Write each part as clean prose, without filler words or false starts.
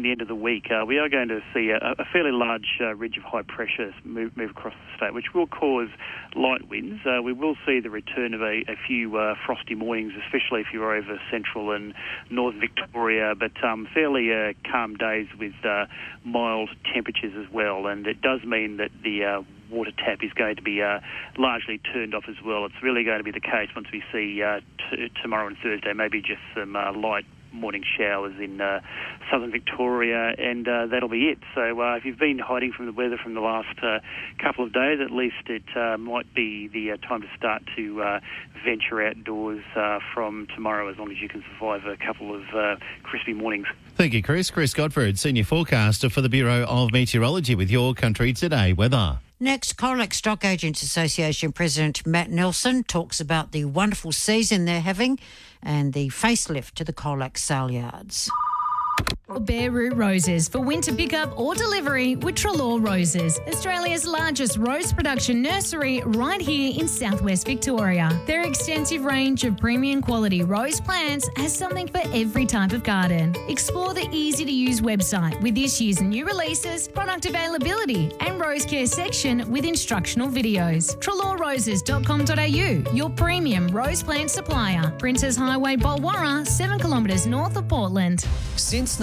the end of the week, we are going to see a fairly large ridge of high pressure move across the state, which will cause light winds. We will see the return of a few frosty mornings, especially if you're over central and northern Victoria, but fairly calm days with mild temperatures as well. And it does mean that the water tap is going to be largely turned off as well. It's really going to be the case once we see tomorrow and Thursday, maybe just some light morning showers in southern Victoria, and that'll be it. So if you've been hiding from the weather from the last couple of days, at least it might be the time to start to venture outdoors from tomorrow, as long as you can survive a couple of crispy mornings. Thank you, Chris. Chris Godford, Senior Forecaster for the Bureau of Meteorology with Your Country Today weather. Next, Colac Stock Agents Association President Matt Nelson talks about the wonderful season they're having and the facelift to the Colac sale yards. Bare root roses for winter pickup or delivery with Trelaw Roses, Australia's largest rose production nursery right here in southwest Victoria. Their extensive range of premium quality rose plants has something for every type of garden. Explore the easy-to-use website with this year's new releases, product availability and rose care section with instructional videos. TrelawRoses.com.au, your premium rose plant supplier. Princess Highway, Bulwarra, 7 kilometres north of Portland. Since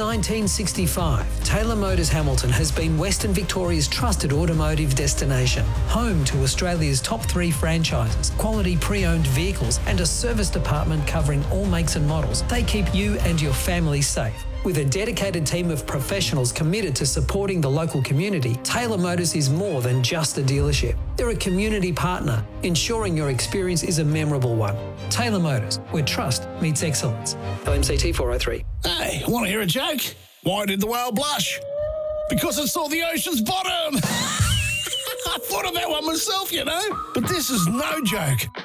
1965, Taylor Motors Hamilton has been Western Victoria's trusted automotive destination, home to Australia's top 3 franchises, quality pre-owned vehicles and a service department covering all makes and models. They keep you and your family safe. With a dedicated team of professionals committed to supporting the local community, Taylor Motors is more than just a dealership. They're a community partner, ensuring your experience is a memorable one. Taylor Motors, where trust meets excellence. LMCT 403. Hey, want to hear a joke? Why did the whale blush? Because it saw the ocean's bottom. I thought of that one myself, you know. But this is no joke.